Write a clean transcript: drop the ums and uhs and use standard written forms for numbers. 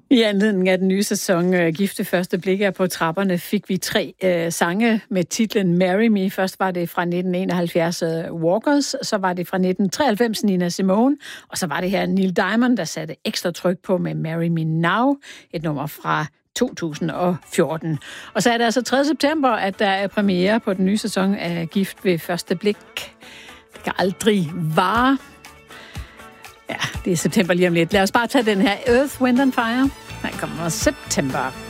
I anledning af den nye sæson Gift ved første blik er på trapperne, fik vi 3 sange med titlen Marry Me. Først var det fra 1971 Walkers, så var det fra 1993 Nina Simone, og så var det her Neil Diamond, der satte ekstra tryk på med Marry Me Now, et nummer fra 2014. Og så er det altså 3. september, at der er premiere på den nye sæson af Gift ved første blik. Det kan aldrig vare. Ja, det er september lige om lidt. Lad os bare tage den her Earth, Wind and Fire. Her kommer september.